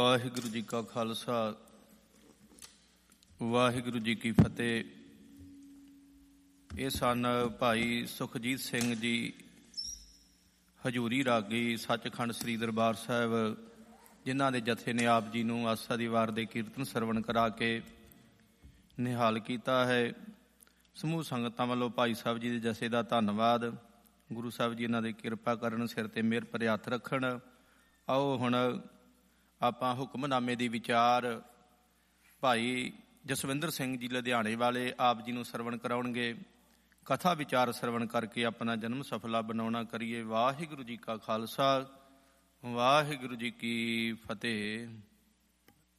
ਵਾਹਿਗੁਰੂ ਜੀ ਕਾ ਖਾਲਸਾ ਵਾਹਿਗੁਰੂ ਜੀ ਕੀ ਫਤਿਹ। ਇਹ ਸਨ ਭਾਈ ਸੁਖਜੀਤ ਸਿੰਘ ਜੀ ਹਜ਼ੂਰੀ ਰਾਗੀ ਸੱਚਖੰਡ ਸ੍ਰੀ ਦਰਬਾਰ ਸਾਹਿਬ, ਜਿਨ੍ਹਾਂ ਦੇ ਜਥੇ ਨੇ ਆਪ ਜੀ ਨੂੰ ਆਸਾ ਦੀ ਵਾਰ ਦੇ ਕੀਰਤਨ ਸਰਵਣ ਕਰਾ ਕੇ ਨਿਹਾਲ ਕੀਤਾ ਹੈ। ਸਮੂਹ ਸੰਗਤਾਂ ਵੱਲੋਂ ਭਾਈ ਸਾਹਿਬ ਜੀ ਦੇ ਜਥੇ ਦਾ ਧੰਨਵਾਦ। ਗੁਰੂ ਸਾਹਿਬ ਜੀ ਇਹਨਾਂ ਦੀ ਕਿਰਪਾ ਕਰਨ, ਸਿਰ 'ਤੇ ਮਿਹਰ ਭਰੇ ਹੱਥ ਰੱਖਣ। ਆਓ ਹੁਣ ਆਪਾਂ ਹੁਕਮਨਾਮੇ ਦੀ ਵਿਚਾਰ ਭਾਈ ਜਸਵਿੰਦਰ ਸਿੰਘ ਜੀ ਲੁਧਿਆਣੇ ਵਾਲੇ ਆਪ ਜੀ ਨੂੰ ਸਰਵਣ ਕਰਾਉਣਗੇ। ਕਥਾ ਵਿਚਾਰ ਸਰਵਣ ਕਰਕੇ ਆਪਣਾ ਜਨਮ ਸਫਲਾ ਬਣਾਉਣਾ ਕਰੀਏ। ਵਾਹਿਗੁਰੂ ਜੀ ਕਾ ਖਾਲਸਾ ਵਾਹਿਗੁਰੂ ਜੀ ਕੀ ਫਤਿਹ।